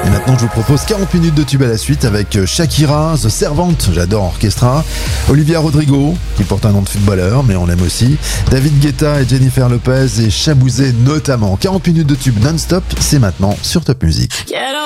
Et maintenant, je vous propose 40 minutes de tube à la suite avec Shakira, The Servant, j'adore Orchestra, Olivia Rodrigo, qui porte un nom de footballeur, mais on l'aime aussi, David Guetta et Jennifer Lopez et Chabouzé notamment. 40 minutes de tube non-stop, c'est maintenant sur Top Music.